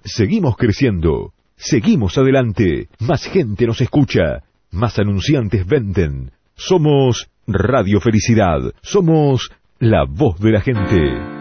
Seguimos creciendo. Seguimos adelante. Más gente nos escucha. Más anunciantes venden. Somos Radio Felicidad. Somos la voz de la gente.